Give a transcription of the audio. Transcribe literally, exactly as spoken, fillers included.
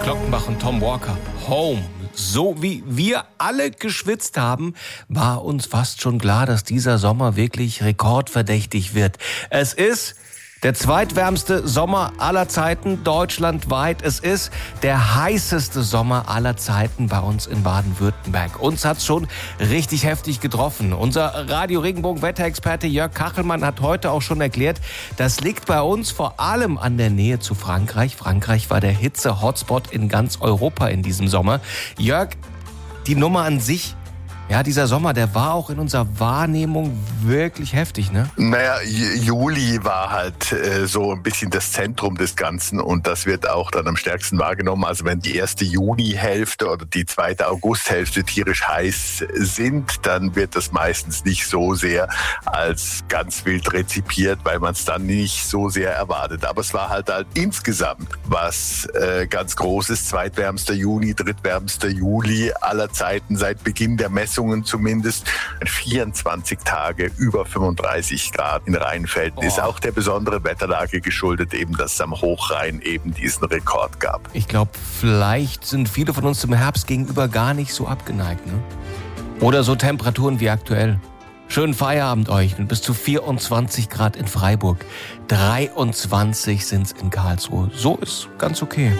Glockenbach und Tom Walker. Home. So wie wir alle geschwitzt haben, war uns fast schon klar, dass dieser Sommer wirklich rekordverdächtig wird. Es ist der zweitwärmste Sommer aller Zeiten deutschlandweit. Es ist der heißeste Sommer aller Zeiten bei uns in Baden-Württemberg. Uns hat's schon richtig heftig getroffen. Unser Radio-Regenbogen-Wetterexperte Jörg Kachelmann hat heute auch schon erklärt, das liegt bei uns vor allem an der Nähe zu Frankreich. Frankreich war der Hitze-Hotspot in ganz Europa in diesem Sommer. Jörg, die Nummer an sich, ja, dieser Sommer, der war auch in unserer Wahrnehmung wirklich heftig, ne? Naja, Juli war halt äh, so ein bisschen das Zentrum des Ganzen und das wird auch dann am stärksten wahrgenommen. Also wenn die erste Junihälfte oder die zweite Augusthälfte tierisch heiß sind, dann wird das meistens nicht so sehr als ganz wild rezipiert, weil man es dann nicht so sehr erwartet. Aber es war halt halt insgesamt was äh, ganz Großes. Zweitwärmster Juni, drittwärmster Juli aller Zeiten seit Beginn der Messung. Zumindest vierundzwanzig Tage über fünfunddreißig Grad in Rheinfelden. Oh. Ist auch der besonderen Wetterlage geschuldet, eben, dass es am Hochrhein eben diesen Rekord gab. Ich glaube, vielleicht sind viele von uns dem Herbst gegenüber gar nicht so abgeneigt, ne? Oder so Temperaturen wie aktuell. Schönen Feierabend euch mit bis zu vierundzwanzig Grad in Freiburg. dreiundzwanzig sind es in Karlsruhe. So ist ganz okay.